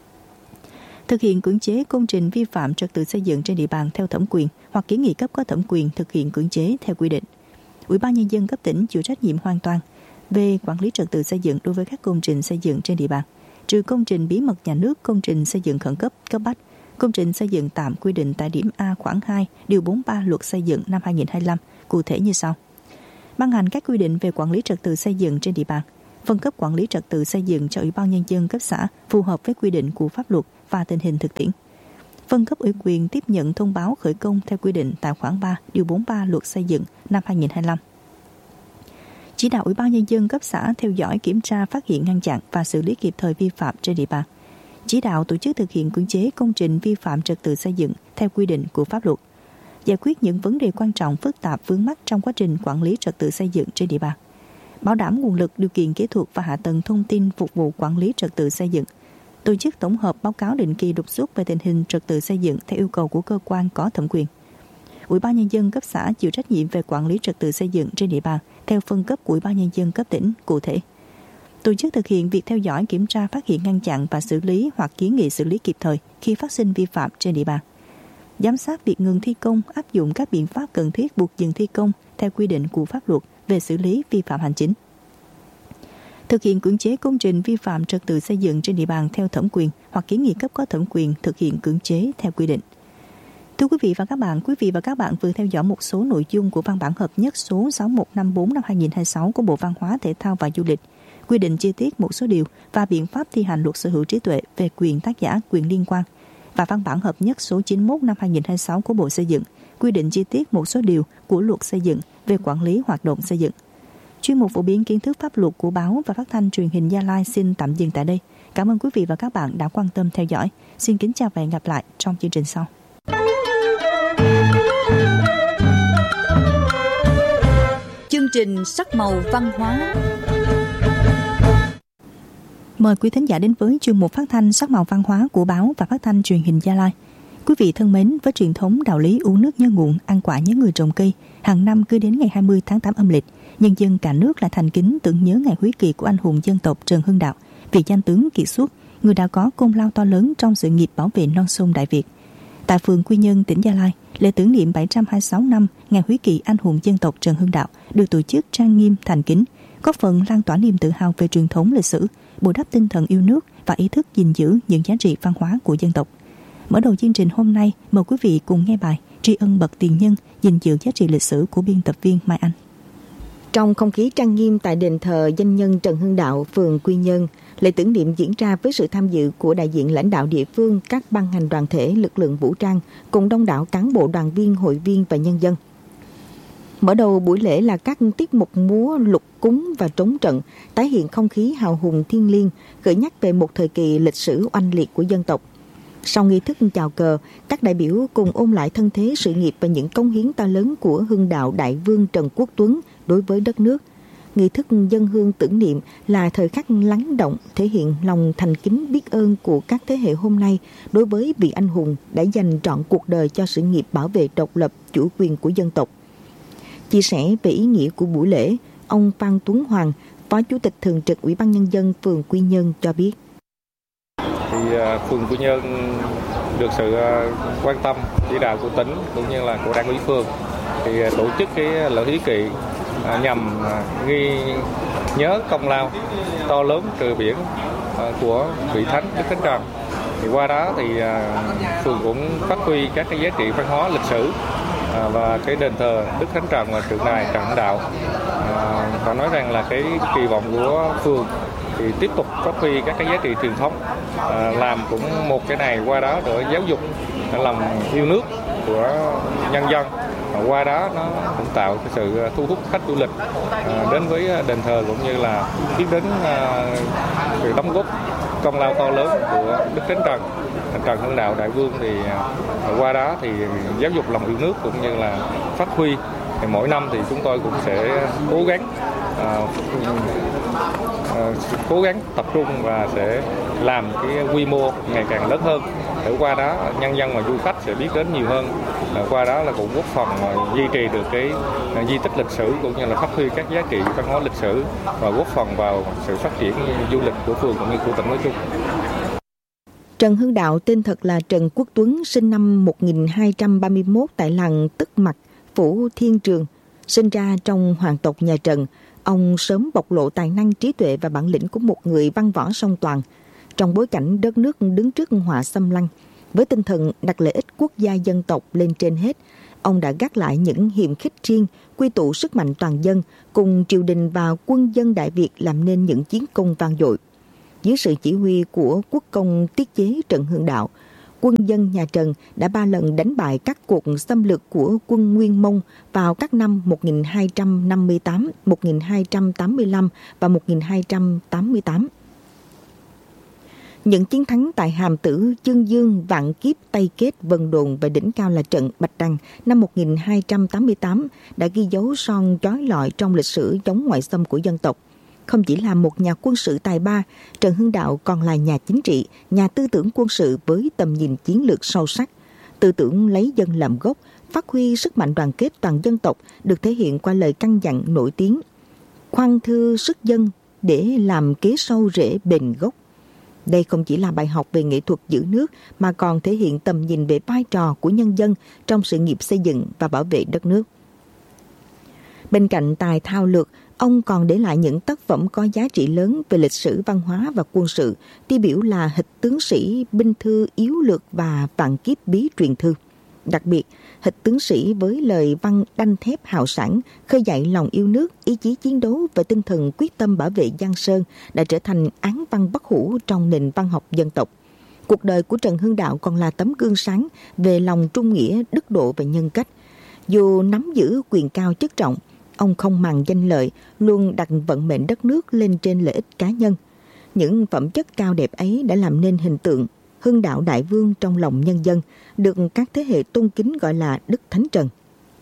Speaker 4: Thực hiện cưỡng chế công trình vi phạm trật tự xây dựng trên địa bàn theo thẩm quyền hoặc kiến nghị cấp có thẩm quyền thực hiện cưỡng chế theo quy định. Ủy ban nhân dân cấp tỉnh chịu trách nhiệm hoàn toàn về quản lý trật tự xây dựng đối với các công trình xây dựng trên địa bàn, trừ công trình bí mật nhà nước, công trình xây dựng khẩn cấp, cấp bách, công trình xây dựng tạm quy định tại điểm A khoản 2 điều 43 Luật Xây dựng năm 2025 cụ thể như sau: ban hành các quy định về quản lý trật tự xây dựng trên địa bàn, phân cấp quản lý trật tự xây dựng cho Ủy ban nhân dân cấp xã phù hợp với quy định của pháp luật và tình hình thực tiễn, phân cấp ủy quyền tiếp nhận thông báo khởi công theo quy định tại khoản 3, điều 43 Luật Xây dựng năm 2025. Chỉ đạo Ủy ban Nhân dân cấp xã theo dõi, kiểm tra, phát hiện, ngăn chặn và xử lý kịp thời vi phạm trên địa bàn. Chỉ đạo tổ chức thực hiện cưỡng chế công trình vi phạm trật tự xây dựng theo quy định của pháp luật. Giải quyết những vấn đề quan trọng phức tạp vướng mắc trong quá trình quản lý trật tự xây dựng trên địa bàn. Bảo đảm nguồn lực, điều kiện kỹ thuật và hạ tầng thông tin phục vụ quản lý trật tự xây dựng. Tổ chức tổng hợp báo cáo định kỳ đột xuất về tình hình trật tự xây dựng theo yêu cầu của cơ quan có thẩm quyền. Ủy ban Nhân dân cấp xã chịu trách nhiệm về quản lý trật tự xây dựng trên địa bàn theo phân cấp của Ủy ban Nhân dân cấp tỉnh cụ thể. Tổ chức thực hiện việc theo dõi, kiểm tra, phát hiện, ngăn chặn và xử lý hoặc kiến nghị xử lý kịp thời khi phát sinh vi phạm trên địa bàn. Giám sát việc ngừng thi công, áp dụng các biện pháp cần thiết buộc dừng thi công theo quy định của pháp luật về xử lý vi phạm hành chính. Thực hiện cưỡng chế công trình vi phạm trật tự xây dựng trên địa bàn theo thẩm quyền hoặc kiến nghị cấp có thẩm quyền thực hiện cưỡng chế theo quy định. Thưa quý vị và các bạn vừa theo dõi một số nội dung của văn bản hợp nhất số 6154 năm 2026 của Bộ Văn hóa, Thể thao và Du lịch, quy định chi tiết một số điều và biện pháp thi hành Luật Sở hữu trí tuệ về quyền tác giả, quyền liên quan, và văn bản hợp nhất số 91 năm 2026 của Bộ Xây dựng, quy định chi tiết một số điều của Luật Xây dựng về quản lý hoạt động xây dựng. Chuyên mục phổ biến kiến thức pháp luật của Báo và Phát thanh Truyền hình Gia Lai xin tạm dừng tại đây. Cảm ơn quý vị và các bạn đã quan tâm theo dõi. Xin kính chào và hẹn gặp lại trong chương trình sau.
Speaker 5: Chương trình Sắc màu văn hóa.
Speaker 4: Mời quý thính giả đến với chuyên mục phát thanh Sắc màu văn hóa của Báo và Phát thanh Truyền hình Gia Lai. Quý vị thân mến, với truyền thống đạo lý uống nước nhớ nguồn, ăn quả nhớ người trồng cây, hàng năm cứ đến ngày 20 tháng 8 âm lịch, nhân dân cả nước lại thành kính tưởng nhớ ngày huy kỳ của anh hùng dân tộc Trần Hưng Đạo, vị danh tướng kiệt xuất, người đã có công lao to lớn trong sự nghiệp bảo vệ non sông Đại Việt. Tại phường Quy Nhơn, tỉnh Gia Lai, lễ tưởng niệm 726 năm ngày huy kỳ anh hùng dân tộc Trần Hưng Đạo được tổ chức trang nghiêm, thành kính, góp phần lan tỏa niềm tự hào về truyền thống lịch sử, bồi đắp tinh thần yêu nước và ý thức gìn giữ những giá trị văn hóa của dân tộc. Mở đầu chương trình hôm nay, mời quý vị cùng nghe bài Tri ân bậc tiền nhân, gìn giữ giá trị lịch sử của biên tập viên Mai Anh.
Speaker 6: Trong không khí trang nghiêm tại đền thờ danh nhân Trần Hưng Đạo, phường Quy Nhơn, lễ tưởng niệm diễn ra với sự tham dự của đại diện lãnh đạo địa phương, các ban ngành đoàn thể, lực lượng vũ trang, cùng đông đảo cán bộ đoàn viên, hội viên và nhân dân. Mở đầu buổi lễ là các tiết mục múa, lục cúng và trống trận, tái hiện không khí hào hùng thiêng liêng, gợi nhắc về một thời kỳ lịch sử oanh liệt của dân tộc. Sau nghi thức chào cờ, các đại biểu cùng ôn lại thân thế sự nghiệp và những công hiến to lớn của Hưng Đạo Đại Vương Trần Quốc Tuấn đối với đất nước. Nghi thức dâng hương tưởng niệm là thời khắc lắng động, thể hiện lòng thành kính biết ơn của các thế hệ hôm nay đối với vị anh hùng đã dành trọn cuộc đời cho sự nghiệp bảo vệ độc lập, chủ quyền của dân tộc. Chia sẻ về ý nghĩa của buổi lễ, ông Phan Tuấn Hoàng, Phó Chủ tịch Thường trực Ủy ban Nhân dân phường Quy Nhơn cho biết.
Speaker 7: Phường Quy Nhơn được sự quan tâm, chỉ đạo của tỉnh cũng như là của Đảng ủy phường thì tổ chức cái lễ hí kỵ nhằm ghi nhớ công lao to lớn từ biển của vị thánh Đức Thánh Trần. Thì qua đó thì phường cũng phát huy các cái giá trị văn hóa lịch sử và cái đền thờ Đức Thánh Trần và tượng đài Trần Hưng Đạo. Họ nói rằng là cái kỳ vọng của phường thì tiếp tục phát huy các cái giá trị truyền thống, làm cũng một cái này qua đó để giáo dục lòng yêu nước của nhân dân. Qua đó nó cũng tạo cái sự thu hút khách du lịch đến với đền thờ, cũng như là biết đến sự đóng góp công lao to lớn của Đức Thánh Trần Hưng Đạo Đại Vương. Thì qua đó thì giáo dục lòng yêu nước cũng như là phát huy. Thì mỗi năm thì chúng tôi cũng sẽ cố gắng tập trung và sẽ làm cái quy mô ngày càng lớn hơn, để qua đó nhân dân và du khách sẽ biết đến nhiều hơn. Qua đó là cũng góp phần duy trì được cái di tích lịch sử cũng như là phát huy các giá trị văn hóa lịch sử và góp phần vào sự phát triển du lịch của phường cũng như của tỉnh nói chung.
Speaker 6: Trần Hưng Đạo tên thật là Trần Quốc Tuấn, sinh năm 1231 tại làng Tức Mặc, Phủ Thiên Trường. Sinh ra trong hoàng tộc nhà Trần, ông sớm bộc lộ tài năng, trí tuệ và bản lĩnh của một người văn võ song toàn. Trong bối cảnh đất nước đứng trước họa xâm lăng, với tinh thần đặt lợi ích quốc gia dân tộc lên trên hết, ông đã gác lại những hiềm khích riêng, quy tụ sức mạnh toàn dân, cùng triều đình và quân dân Đại Việt làm nên những chiến công vang dội. Dưới sự chỉ huy của quốc công tiết chế Trần Hưng Đạo, quân dân nhà Trần đã 3 lần đánh bại các cuộc xâm lược của quân Nguyên Mông vào các năm 1258, 1285 và 1288. Những chiến thắng tại Hàm Tử, Chương Dương, Vạn Kiếp, Tây Kết, Vân Đồn và đỉnh cao là trận Bạch Đằng năm 1288 đã ghi dấu son chói lọi trong lịch sử chống ngoại xâm của dân tộc. Không chỉ là một nhà quân sự tài ba, Trần Hưng Đạo còn là nhà chính trị, nhà tư tưởng quân sự với tầm nhìn chiến lược sâu sắc. Tư tưởng lấy dân làm gốc, phát huy sức mạnh đoàn kết toàn dân tộc được thể hiện qua lời căn dặn nổi tiếng: khoan thư sức dân để làm kế sâu rễ bền gốc. Đây không chỉ là bài học về nghệ thuật giữ nước mà còn thể hiện tầm nhìn về vai trò của nhân dân trong sự nghiệp xây dựng và bảo vệ đất nước. Bên cạnh tài thao lược, ông còn để lại những tác phẩm có giá trị lớn về lịch sử văn hóa và quân sự, tiêu biểu là Hịch tướng sĩ, Binh thư yếu lược và Vạn Kiếp bí truyền thư. Đặc biệt, Hịch tướng sĩ với lời văn đanh thép hào sảng, khơi dậy lòng yêu nước, ý chí chiến đấu và tinh thần quyết tâm bảo vệ Giang Sơn đã trở thành án văn bất hủ trong nền văn học dân tộc. Cuộc đời của Trần Hưng Đạo còn là tấm gương sáng về lòng trung nghĩa, đức độ và nhân cách. Dù nắm giữ quyền cao chức trọng, ông không màng danh lợi, luôn đặt vận mệnh đất nước lên trên lợi ích cá nhân. Những phẩm chất cao đẹp ấy đã làm nên hình tượng Hưng Đạo Đại Vương trong lòng nhân dân, được các thế hệ tôn kính gọi là Đức Thánh Trần.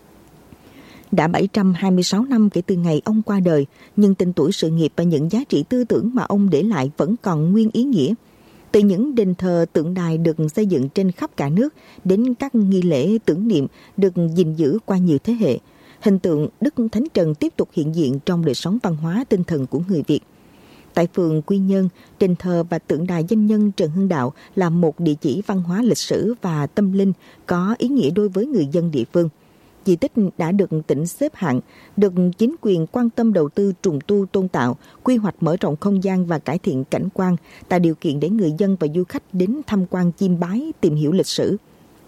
Speaker 6: Đã 726 năm kể từ ngày ông qua đời, nhưng tên tuổi sự nghiệp và những giá trị tư tưởng mà ông để lại vẫn còn nguyên ý nghĩa. Từ những đền thờ tượng đài được xây dựng trên khắp cả nước đến các nghi lễ tưởng niệm được gìn giữ qua nhiều thế hệ, hình tượng Đức Thánh Trần tiếp tục hiện diện trong đời sống văn hóa tinh thần của người Việt. Tại phường Quy Nhơn, đền thờ và tượng đài danh nhân Trần Hưng Đạo là một địa chỉ văn hóa lịch sử và tâm linh có ý nghĩa đối với người dân địa phương. Di tích đã được tỉnh xếp hạng, được chính quyền quan tâm đầu tư trùng tu tôn tạo, quy hoạch mở rộng không gian và cải thiện cảnh quan, tạo điều kiện để người dân và du khách đến tham quan chiêm bái, tìm hiểu lịch sử.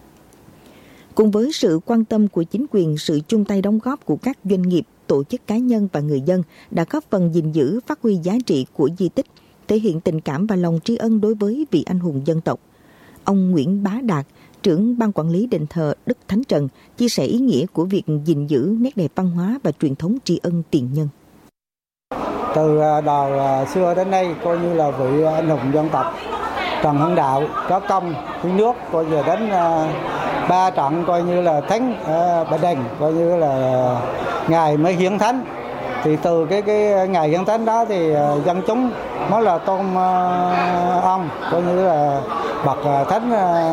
Speaker 6: Cùng với sự quan tâm của chính quyền, sự chung tay đóng góp của các doanh nghiệp, tổ chức cá nhân và người dân đã góp phần gìn giữ, phát huy giá trị của di tích, thể hiện tình cảm và lòng tri ân đối với vị anh hùng dân tộc. Ông Nguyễn Bá Đạt, trưởng ban quản lý đền thờ Đức Thánh Trần, chia sẻ ý nghĩa của việc gìn giữ nét đẹp văn hóa và truyền thống tri ân tiền nhân.
Speaker 8: Từ đời xưa đến nay, coi như là vị anh hùng dân tộc Trần Hưng Đạo có công cứu nước, coi như đến 3 trận coi như là thánh Bạch Đằng, coi như là ngài mới hiến thánh. Thì từ cái ngày hiến thánh đó thì dân chúng mới là tôn ông coi như là bậc thánh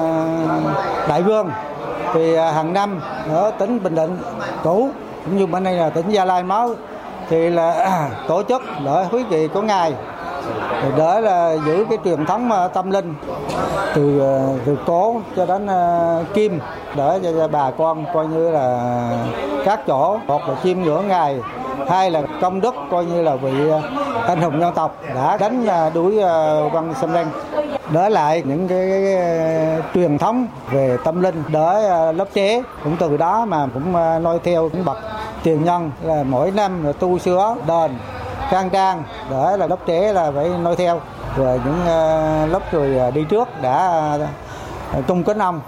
Speaker 8: đại vương. Thì hàng năm ở tỉnh Bình Định cũ cũng như bên đây là tỉnh Gia Lai mới thì là tổ chức để quý vị của ngài để là giữ cái truyền thống tâm linh từ cổ cho đến kim, để cho bà con coi như là các chỗ, một là chiêm ngưỡng ngài, hai là công đức coi như là vị anh hùng dân tộc đã đánh đuổi quân xâm lăng, để lại những cái truyền thống về tâm linh để lớp trẻ. Cũng từ đó mà cũng noi theo những bậc tiền nhân là mỗi năm là tu sửa đền khang trang để là lớp trẻ là phải noi theo, rồi những lớp người đi trước đã tôn kính ông.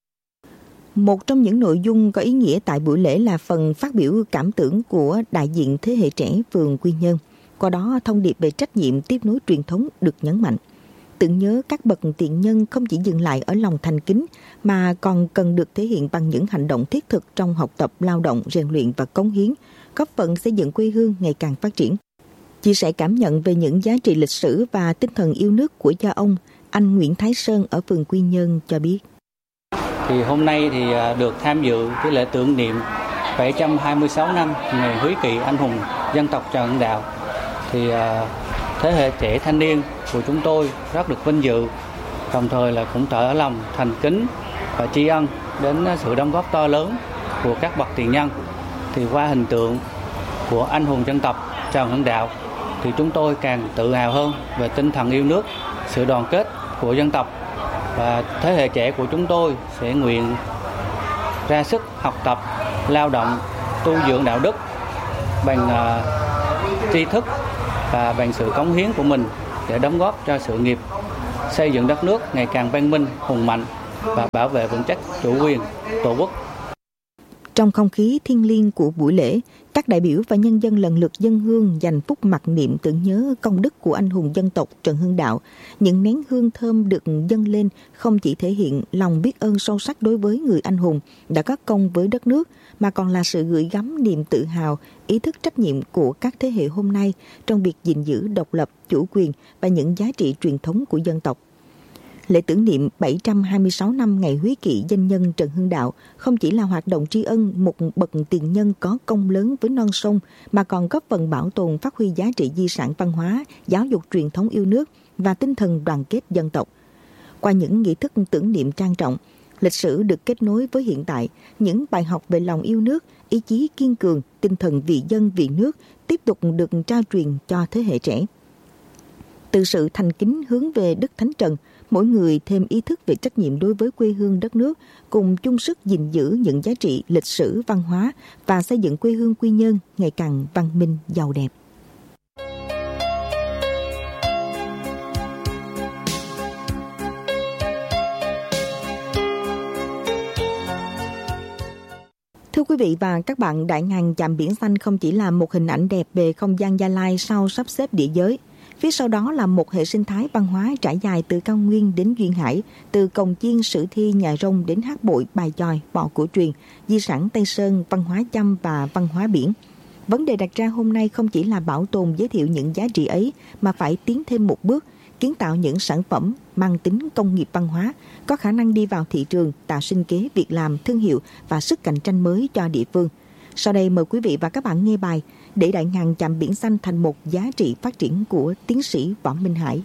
Speaker 6: Một trong những nội dung có ý nghĩa tại buổi lễ là phần phát biểu cảm tưởng của đại diện thế hệ trẻ phường Quy Nhơn. Qua đó, thông điệp về trách nhiệm tiếp nối truyền thống được nhấn mạnh. Tưởng nhớ các bậc tiền nhân không chỉ dừng lại ở lòng thành kính mà còn cần được thể hiện bằng những hành động thiết thực trong học tập, lao động, rèn luyện và cống hiến, góp phần xây dựng quê hương ngày càng phát triển. Chia sẻ cảm nhận về những giá trị lịch sử và tinh thần yêu nước của cha ông, anh Nguyễn Thái Sơn ở phường Quy Nhơn cho biết.
Speaker 9: Thì hôm nay thì được tham dự cái lễ tưởng niệm 726 năm ngày Húy Kỵ anh hùng dân tộc Trần Hưng Đạo. Thì thế hệ trẻ thanh niên của chúng tôi rất được vinh dự, đồng thời là cũng tỏ lòng thành kính và tri ân đến sự đóng góp to lớn của các bậc tiền nhân. Thì qua hình tượng của anh hùng dân tộc Trần Hưng Đạo thì chúng tôi càng tự hào hơn về tinh thần yêu nước, sự đoàn kết của dân tộc. Và thế hệ trẻ của chúng tôi sẽ nguyện ra sức học tập, lao động, tu dưỡng đạo đức bằng tri thức và bằng sự cống hiến của mình để đóng góp cho sự nghiệp xây dựng đất nước ngày càng văn minh, hùng mạnh và bảo vệ vững chắc chủ quyền, Tổ quốc.
Speaker 6: Trong không khí thiêng liêng của buổi lễ, các đại biểu và nhân dân lần lượt dâng hương dành phút mặc niệm tưởng nhớ công đức của anh hùng dân tộc Trần Hưng Đạo. Những nén hương thơm được dâng lên không chỉ thể hiện lòng biết ơn sâu sắc đối với người anh hùng đã có công với đất nước, mà còn là sự gửi gắm niềm tự hào, ý thức trách nhiệm của các thế hệ hôm nay trong việc gìn giữ độc lập, chủ quyền và những giá trị truyền thống của dân tộc. Lễ tưởng niệm 726 năm ngày Húy Kỵ danh nhân Trần Hưng Đạo không chỉ là hoạt động tri ân một bậc tiền nhân có công lớn với non sông, mà còn góp phần bảo tồn phát huy giá trị di sản văn hóa, giáo dục truyền thống yêu nước và tinh thần đoàn kết dân tộc. Qua những nghi thức tưởng niệm trang trọng, lịch sử được kết nối với hiện tại, những bài học về lòng yêu nước, ý chí kiên cường, tinh thần vì dân vì nước tiếp tục được trao truyền cho thế hệ trẻ. Từ sự thành kính hướng về Đức Thánh Trần, mỗi người thêm ý thức về trách nhiệm đối với quê hương đất nước, cùng chung sức gìn giữ những giá trị lịch sử văn hóa và xây dựng quê hương Quy Nhơn ngày càng văn minh giàu đẹp. Thưa quý vị và các bạn, Đại ngàn chạm biển xanh không chỉ là một hình ảnh đẹp về không gian Gia Lai sau sắp xếp địa giới. Phía sau đó là một hệ sinh thái văn hóa trải dài từ cao nguyên đến duyên hải, từ Cồng Chiên, Sử Thi, Nhà Rông đến Hát Bội, Bài Chòi, Bò Cổ Truyền, di sản Tây Sơn, văn hóa Chăm và văn hóa biển. Vấn đề đặt ra hôm nay không chỉ là bảo tồn giới thiệu những giá trị ấy, mà phải tiến thêm một bước, kiến tạo những sản phẩm mang tính công nghiệp văn hóa, có khả năng đi vào thị trường, tạo sinh kế, việc làm, thương hiệu và sức cạnh tranh mới cho địa phương. Sau đây mời quý vị và các bạn nghe bài Để Đại ngàn chạm biển xanh thành một giá trị phát triển của tiến sĩ Võ Minh Hải.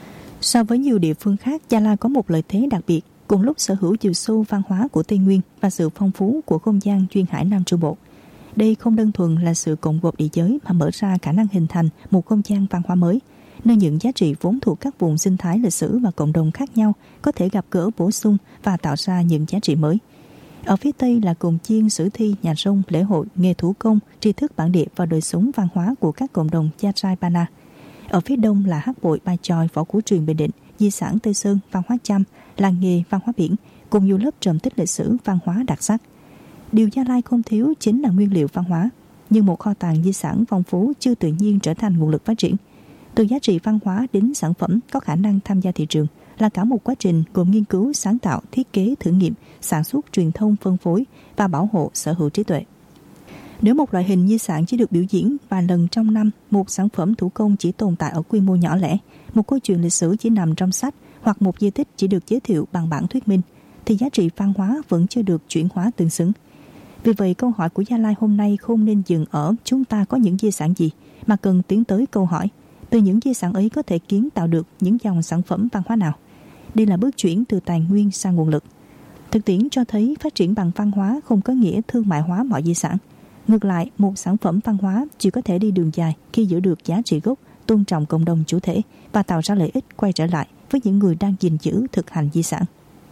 Speaker 4: So với nhiều địa phương khác, Gia Lai có một lợi thế đặc biệt, cùng lúc sở hữu chiều sâu văn hóa của Tây Nguyên và sự phong phú của không gian duyên hải Nam Trung Bộ. Đây không đơn thuần là sự cộng gộp địa giới mà mở ra khả năng hình thành một không gian văn hóa mới, nơi những giá trị vốn thuộc các vùng sinh thái lịch sử và cộng đồng khác nhau có thể gặp gỡ bổ sung và tạo ra những giá trị mới. Ở phía Tây là Cồng Chiên, Sử Thi, Nhà Rông, lễ hội, nghề thủ công, tri thức bản địa và đời sống văn hóa của các cộng đồng Gia Rai Ba Na. Ở phía Đông là Hát Bội, Bài Chòi, Võ Cổ Truyền, Bình Định, di sản Tây Sơn, văn hóa Chăm, làng nghề, văn hóa biển, cùng nhiều lớp trầm tích lịch sử văn hóa đặc sắc. Điều Gia Lai không thiếu chính là nguyên liệu văn hóa, nhưng một kho tàng di sản phong phú chưa tự nhiên trở thành nguồn lực phát triển. Từ giá trị văn hóa đến sản phẩm có khả năng tham gia thị trường là cả một quá trình gồm nghiên cứu, sáng tạo, thiết kế, thử nghiệm, sản xuất, truyền thông, phân phối và bảo hộ sở hữu trí tuệ. Nếu một loại hình di sản chỉ được biểu diễn vài lần trong năm, một sản phẩm thủ công chỉ tồn tại ở quy mô nhỏ lẻ, một câu chuyện lịch sử chỉ nằm trong sách hoặc một di tích chỉ được giới thiệu bằng bản thuyết minh, thì giá trị văn hóa vẫn chưa được chuyển hóa tương xứng. Vì vậy, câu hỏi của Gia Lai hôm nay không nên dừng ở chúng ta có những di sản gì, mà cần tiến tới câu hỏi từ những di sản ấy có thể kiến tạo được những dòng sản phẩm văn hóa nào. Đây là bước chuyển từ tài nguyên sang nguồn lực. Thực tiễn cho thấy phát triển bằng văn hóa không có nghĩa thương mại hóa mọi di sản. Ngược lại, một sản phẩm văn hóa chỉ có thể đi đường dài khi giữ được giá trị gốc, tôn trọng cộng đồng chủ thể và tạo ra lợi ích quay trở lại với những người đang gìn giữ thực hành di sản.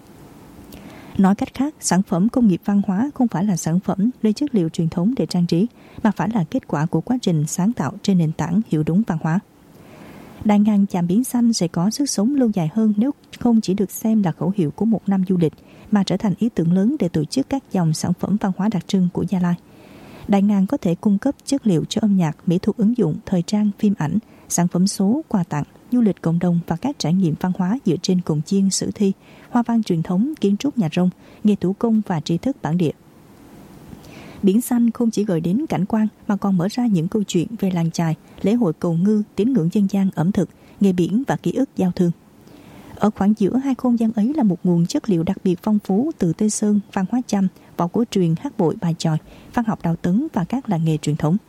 Speaker 4: Nói cách khác, sản phẩm công nghiệp văn hóa không phải là sản phẩm lấy chất liệu truyền thống để trang trí, mà phải là kết quả của quá trình sáng tạo trên nền tảng hiểu đúng văn hóa. Đại ngàn chạm biển xanh sẽ có sức sống lâu dài hơn nếu không chỉ được xem là khẩu hiệu của một năm du lịch, mà trở thành ý tưởng lớn để tổ chức các dòng sản phẩm văn hóa đặc trưng của Gia Lai. Đại ngàn có thể cung cấp chất liệu cho âm nhạc, mỹ thuật ứng dụng, thời trang, phim ảnh, sản phẩm số, quà tặng, du lịch cộng đồng và các trải nghiệm văn hóa dựa trên Cồng Chiên, Sử Thi, hoa văn truyền thống, kiến trúc Nhà Rông, nghề thủ công và tri thức bản địa. Biển xanh không chỉ gợi đến cảnh quan mà còn mở ra những câu chuyện về làng chài, lễ hội cầu ngư, tín ngưỡng dân gian, ẩm thực, nghề biển và ký ức giao thương. Ở khoảng giữa hai không gian ấy là một nguồn chất liệu đặc biệt phong phú từ Tây Sơn, văn hóa Chăm, Võ Cổ Truyền, Hát Bội, Bài Chòi, văn học Đào Tấn và các làng nghề truyền thống.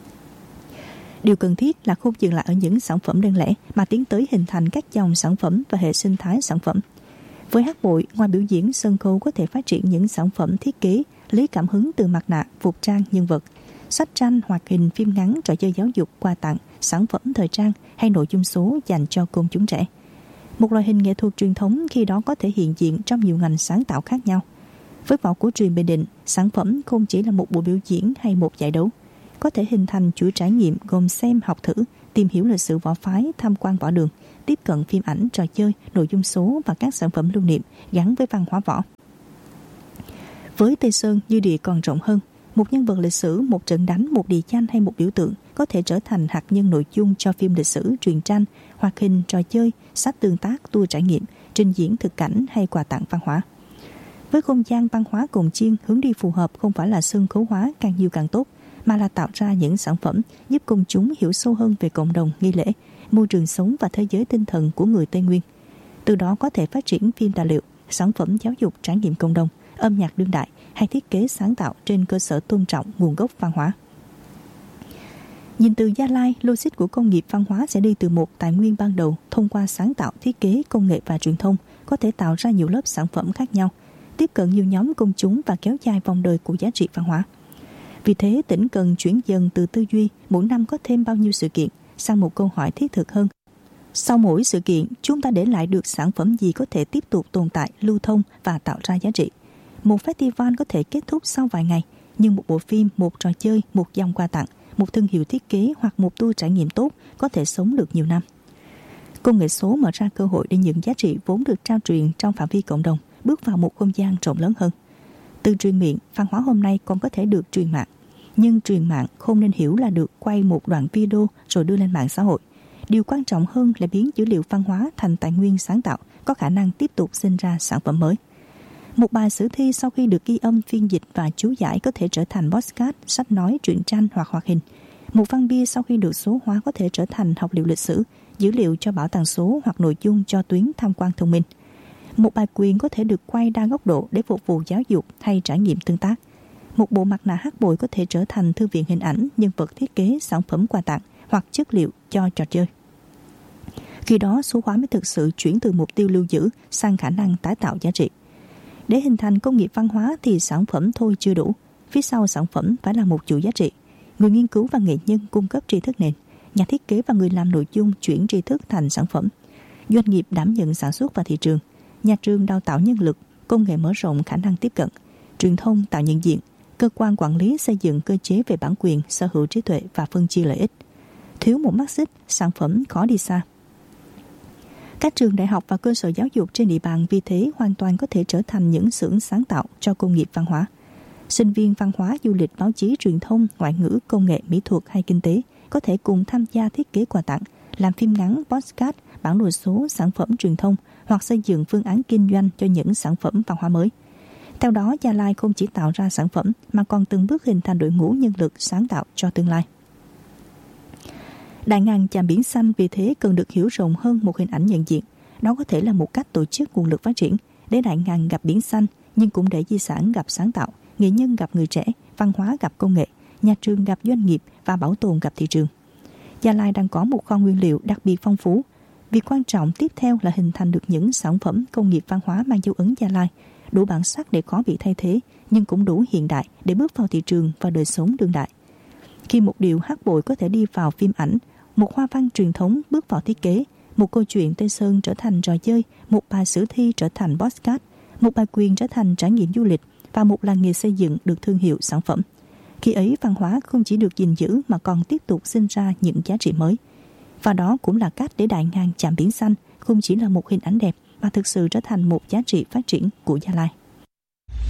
Speaker 4: Điều cần thiết là không dừng lại ở những sản phẩm đơn lẻ mà tiến tới hình thành các dòng sản phẩm và hệ sinh thái sản phẩm. Với Hát Bội, ngoài biểu diễn, sân khấu có thể phát triển những sản phẩm thiết kế lấy cảm hứng từ mặt nạ, phục trang, nhân vật, sách tranh, hoạt hình, phim ngắn, trò chơi giáo dục, quà tặng, sản phẩm thời trang hay nội dung số dành cho công chúng trẻ. Một loại hình nghệ thuật truyền thống khi đó có thể hiện diện trong nhiều ngành sáng tạo khác nhau. Với Võ Cổ Truyền Bình Định, sản phẩm không chỉ là một buổi biểu diễn hay một giải đấu, có thể hình thành chuỗi trải nghiệm gồm xem, học thử, tìm hiểu lịch sử võ phái, tham quan võ đường, tiếp cận phim ảnh, trò chơi, nội dung số và các sản phẩm lưu niệm gắn với văn hóa võ. Với Tây Sơn, dư địa còn rộng hơn. Một nhân vật lịch sử, một trận đánh, một địa danh hay một biểu tượng có thể trở thành hạt nhân nội dung cho phim lịch sử, truyện tranh, hoạt hình, trò chơi, sách tương tác, tour trải nghiệm, trình diễn thực cảnh hay quà tặng văn hóa. Với không gian văn hóa Cồng Chiên, hướng đi phù hợp không phải là sân khấu hóa càng nhiều càng tốt, mà là tạo ra những sản phẩm giúp công chúng hiểu sâu hơn về cộng đồng, nghi lễ, môi trường sống và thế giới tinh thần của người Tây Nguyên. Từ đó có thể phát triển phim tài liệu, sản phẩm giáo dục trải nghiệm cộng đồng, âm nhạc đương đại hay thiết kế sáng tạo trên cơ sở tôn trọng nguồn gốc văn hóa. Nhìn từ Gia Lai, logic của công nghiệp văn hóa sẽ đi từ một tài nguyên ban đầu, thông qua sáng tạo, thiết kế, công nghệ và truyền thông, có thể tạo ra nhiều lớp sản phẩm khác nhau, tiếp cận nhiều nhóm công chúng và kéo dài vòng đời của giá trị văn hóa. Vì thế, tỉnh cần chuyển dần từ tư duy mỗi năm có thêm bao nhiêu sự kiện sang một câu hỏi thiết thực hơn. Sau mỗi sự kiện, chúng ta để lại được sản phẩm gì có thể tiếp tục tồn tại, lưu thông và tạo ra giá trị. Một festival có thể kết thúc sau vài ngày, nhưng một bộ phim, một trò chơi, một dòng quà tặng, một thương hiệu thiết kế hoặc một tour trải nghiệm tốt có thể sống được nhiều năm. Công nghệ số mở ra cơ hội để những giá trị vốn được trao truyền trong phạm vi cộng đồng bước vào một không gian rộng lớn hơn. Từ truyền miệng, văn hóa hôm nay còn có thể được truyền mạng. Nhưng truyền mạng không nên hiểu là được quay một đoạn video rồi đưa lên mạng xã hội. Điều quan trọng hơn là biến dữ liệu văn hóa thành tài nguyên sáng tạo, có khả năng tiếp tục sinh ra sản phẩm mới. Một bài sử thi sau khi được ghi âm, phiên dịch và chú giải có thể trở thành podcast, sách nói, truyện tranh hoặc hoạt hình. Một văn bia sau khi được số hóa có thể trở thành học liệu lịch sử, dữ liệu cho bảo tàng số hoặc nội dung cho tuyến tham quan thông minh. Một bài quyền có thể được quay đa góc độ để phục vụ giáo dục hay trải nghiệm tương tác. Một bộ mặt nạ hát bội có thể trở thành thư viện hình ảnh, nhân vật thiết kế, sản phẩm quà tặng hoặc chất liệu cho trò chơi. Khi đó, số hóa mới thực sự chuyển từ mục tiêu lưu giữ sang khả năng tái tạo giá trị. Để hình thành công nghiệp văn hóa thì sản phẩm thôi chưa đủ. Phía sau sản phẩm phải là một chuỗi giá trị. Người nghiên cứu và nghệ nhân cung cấp tri thức nền, nhà thiết kế và người làm nội dung chuyển tri thức thành sản phẩm. Doanh nghiệp đảm nhận sản xuất và thị trường. Nhà trường đào tạo nhân lực, công nghệ mở rộng khả năng tiếp cận. Truyền thông tạo nhận diện. Cơ quan quản lý xây dựng cơ chế về bản quyền, sở hữu trí tuệ và phân chia lợi ích. Thiếu một mắt xích, sản phẩm khó đi xa. Các trường đại học và cơ sở giáo dục trên địa bàn vì thế hoàn toàn có thể trở thành những xưởng sáng tạo cho công nghiệp văn hóa. Sinh viên văn hóa, du lịch, báo chí, truyền thông, ngoại ngữ, công nghệ, mỹ thuật hay kinh tế có thể cùng tham gia thiết kế quà tặng, làm phim ngắn, podcast, bản đồ số, sản phẩm truyền thông hoặc xây dựng phương án kinh doanh cho những sản phẩm văn hóa mới. Theo đó, Gia Lai không chỉ tạo ra sản phẩm mà còn từng bước hình thành đội ngũ nhân lực sáng tạo cho tương lai. Đại ngàn chàm biển xanh vì thế cần được hiểu rộng hơn một hình ảnh nhận diện. Đó có thể là một cách tổ chức nguồn lực phát triển để đại ngàn gặp biển xanh, nhưng cũng để di sản gặp sáng tạo, nghệ nhân gặp người trẻ, văn hóa gặp công nghệ, nhà trường gặp doanh nghiệp và bảo tồn gặp thị trường. Gia Lai đang có một kho nguyên liệu đặc biệt phong phú. Việc quan trọng tiếp theo là hình thành được những sản phẩm công nghiệp văn hóa mang dấu ấn Gia Lai, đủ bản sắc để khó bị thay thế, nhưng cũng đủ hiện đại để bước vào thị trường và đời sống đương đại. Khi một điệu hát bội có thể đi vào phim ảnh, một hoa văn truyền thống bước vào thiết kế, một câu chuyện Tây Sơn trở thành trò chơi, một bài sử thi trở thành podcast, một bài quyền trở thành trải nghiệm du lịch và một làng nghề xây dựng được thương hiệu sản phẩm. Khi ấy văn hóa không chỉ được gìn giữ mà còn tiếp tục sinh ra những giá trị mới. Và đó cũng là cách để đại ngàn chạm biển xanh không chỉ là một hình ảnh đẹp mà thực sự trở thành một giá trị phát triển của Gia Lai.